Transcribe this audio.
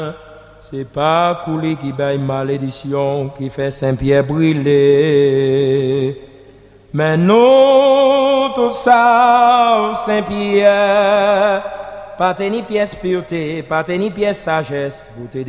C'est pas couler qui baille malédiction qui fait Saint-Pierre brûler. Mais non, tout ça, Saint-Pierre, pas tenir pièce pureté, pas tenir pièce sagesse, vous t'aider.